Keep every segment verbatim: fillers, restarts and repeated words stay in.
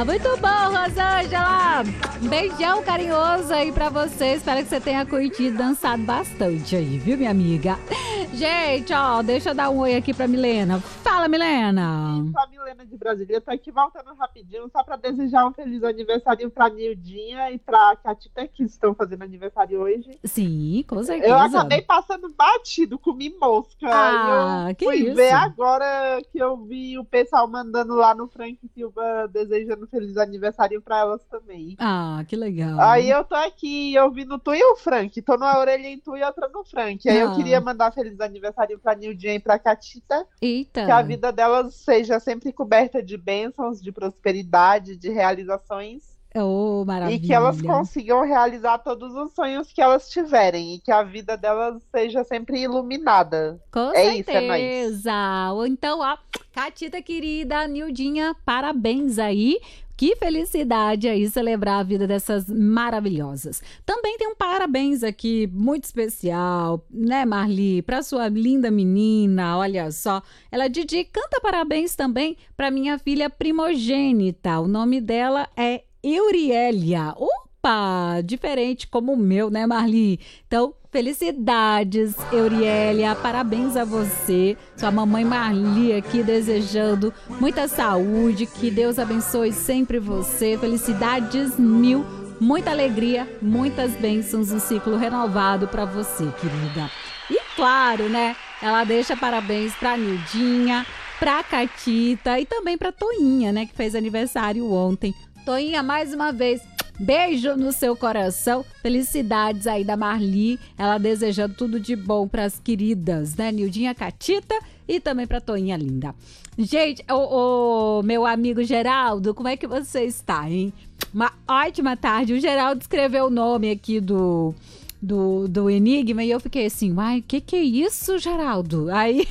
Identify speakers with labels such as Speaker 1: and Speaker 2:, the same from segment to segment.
Speaker 1: Muito bom, Rosângela! Um beijão carinhoso aí pra você. Espero que você tenha curtido, dançado bastante aí, viu, minha amiga? Gente, ó, deixa eu dar um oi aqui pra Milena. Fala, Milena!
Speaker 2: Sou a Milena de Brasília, tô aqui voltando rapidinho só pra desejar um feliz aniversário pra Nildinha e pra Catita, que estão fazendo aniversário hoje.
Speaker 1: Sim, com certeza.
Speaker 2: Eu acabei passando batido, comi mosca.
Speaker 1: Ah,
Speaker 2: e eu
Speaker 1: que
Speaker 2: fui
Speaker 1: isso?
Speaker 2: ver agora que eu vi o pessoal mandando lá no Frank Silva desejando feliz aniversário pra elas também.
Speaker 1: Ah, que legal.
Speaker 2: Aí eu tô aqui ouvindo tu e o Frank. Tô numa orelha em tu e outra no Frank. Aí eu
Speaker 1: Ah.
Speaker 2: queria mandar feliz aniversário pra Nildinha e pra Catita.
Speaker 1: Eita.
Speaker 2: Que a vida delas seja sempre coberta de bênçãos, de prosperidade, de realizações.
Speaker 1: Oh, maravilha.
Speaker 2: E que elas consigam realizar todos os sonhos que elas tiverem. E que a vida delas seja sempre iluminada.
Speaker 1: Com
Speaker 2: é isso, é
Speaker 1: certeza. Ou então, ó, Catita querida, Nildinha, parabéns aí. Que felicidade aí celebrar a vida dessas maravilhosas. Também tem um parabéns aqui muito especial, né, Marli? Para sua linda menina, olha só. Ela, Didi, canta parabéns também para minha filha primogênita. O nome dela é Euriélia. Opa, diferente como o meu, né, Marli? Então, felicidades, Euriélia, parabéns a você, sua mamãe Marli aqui desejando muita saúde, que Deus abençoe sempre você, felicidades mil, muita alegria, muitas bênçãos, um ciclo renovado para você, querida. E claro, né, ela deixa parabéns para Nildinha, para Catita e também para Toinha, né, que fez aniversário ontem. Toinha, mais uma vez, beijo no seu coração, felicidades aí da Marli, ela desejando tudo de bom para as queridas, né, Nildinha, Catita e também para Toinha linda. Gente, o, o meu amigo Geraldo, como é que você está, hein? Uma ótima tarde, o Geraldo escreveu o nome aqui do... Do, do Enigma, e eu fiquei assim, ai, o que que é isso, Geraldo? Aí,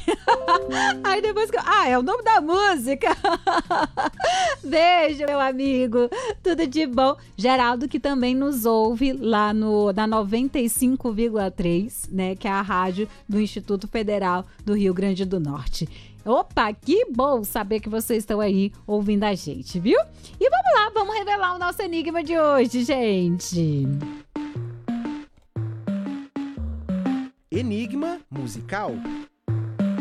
Speaker 1: aí depois que eu, ah, é o nome da música. Beijo, meu amigo, tudo de bom. Geraldo, que também nos ouve lá no, na noventa e cinco vírgula três, né, que é a rádio do Instituto Federal do Rio Grande do Norte. Opa, que bom saber que vocês estão aí ouvindo a gente, viu? E vamos lá, vamos revelar o nosso enigma de hoje, gente.
Speaker 3: Enigma musical.